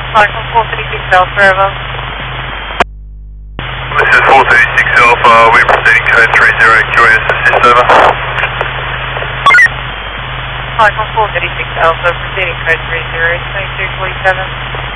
Cycle 436 Alpha, over. This is 436 Alpha, we're proceeding code 30 QS, assist over. Cycle 436 Alpha, proceeding code 30, 2247.